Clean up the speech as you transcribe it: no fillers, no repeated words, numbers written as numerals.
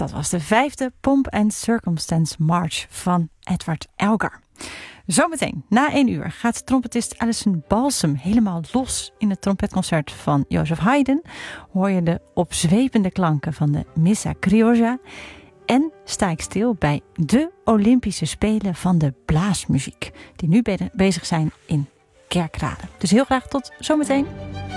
Dat was de 5e Pomp and Circumstance March van Edward Elgar. Zometeen, na 1 uur, gaat trompetist Alison Balsam helemaal los in het trompetconcert van Joseph Haydn. Hoor je de opzwepende klanken van de Missa Criolla. En sta ik stil bij de Olympische Spelen van de blaasmuziek, die nu bezig zijn in Kerkrade. Dus heel graag tot zometeen.